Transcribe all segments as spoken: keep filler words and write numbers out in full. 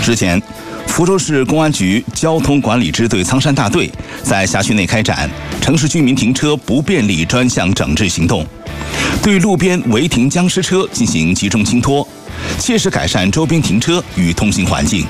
之前，福州市公安局交通管理支队苍山大队在辖区内开展城市居民停车不便利专项整治行动，对路边违停僵尸车进行集中清拖，切实改善周边停车与通行环境。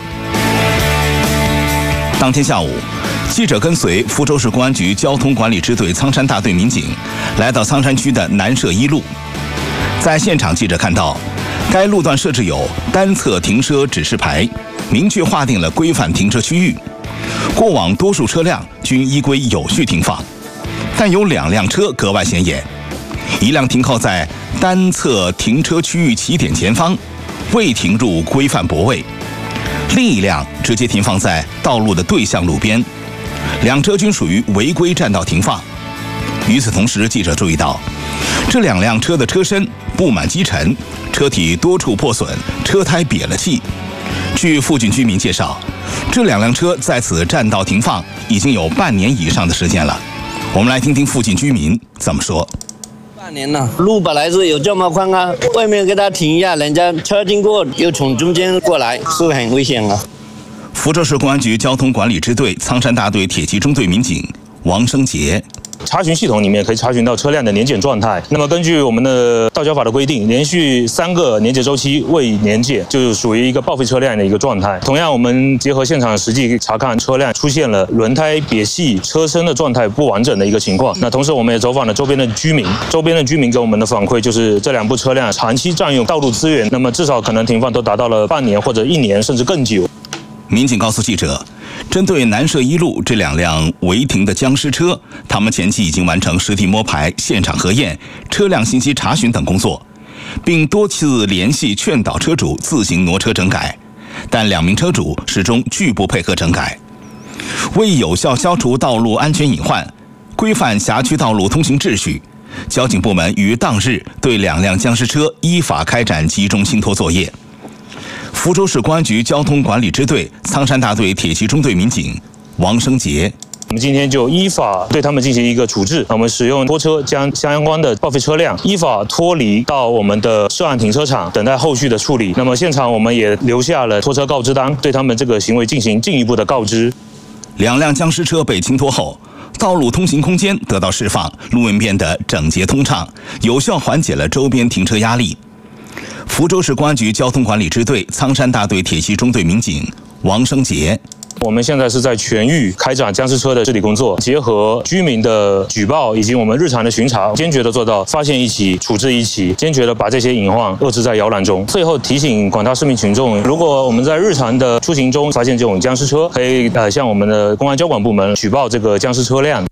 当天下午，记者跟随福州市公安局交通管理支队苍山大队民警来到苍山区的南社一路，在现场，记者看到该路段设置有单侧停车指示牌，明确划定了规范停车区域。过往多数车辆均依规有序停放，但有两辆车格外显眼，一辆停靠在单侧停车区域起点前方，未停入规范泊位；另一辆直接停放在道路的对向路边，两车均属于违规占道停放。与此同时，记者注意到，这两辆车的车身布满积尘，车体多处破损，车胎瘪了气。据附近居民介绍，这两辆车在此占道停放已经有半年以上的时间了。我们来听听附近居民怎么说。 半年了，路本来是有这么宽啊，外面给他停一下，人家车经过又从中间过来，是不是很危险啊？ 福州市公安局交通管理支队苍山大队铁骑中队民警王生杰。 查询系统里面可以查询到车辆的年检状态。那么根据我们的道交法的规定，连续三个年检周期未年检，就属于一个报废车辆的一个状态。同样，我们结合现场实际查看，车辆出现了轮胎瘪细、车身的状态不完整的一个情况。那同时，我们也走访了周边的居民，周边的居民给我们的反馈就是这两部车辆长期占用道路资源，那么至少可能停放都达到了半年或者一年，甚至更久。 民警告诉记者，针对南社一路这两辆违停的僵尸车，他们前期已经完成实地摸排、现场核验、车辆信息查询等工作，并多次联系劝导车主自行挪车整改，但两名车主始终拒不配合整改。为有效消除道路安全隐患，规范辖区道路通行秩序，交警部门于当日对两辆僵尸车依法开展集中清拖作业。福州市公安局交通管理支队苍山大队铁骑中队民警王生杰。 我们今天就依法对他们进行一个处置，我们使用拖车将相关的报废车辆依法脱离到我们的涉案停车场，等待后续的处理。那么现场我们也留下了拖车告知单，对他们这个行为进行进一步的告知。 两辆僵尸车被清拖后，道路通行空间得到释放，路面变得整洁通畅，有效缓解了周边停车压力。福州市公安局交通管理支队苍山大队铁骑中队民警王生杰。 我们现在是在全域开展僵尸车的治理工作，结合居民的举报以及我们日常的巡查，坚决的做到发现一起处置一起，坚决的把这些隐患遏制在摇篮中。最后提醒广大市民群众，如果我们在日常的出行中发现这种僵尸车，可以呃向我们的公安交管部门举报这个僵尸车辆。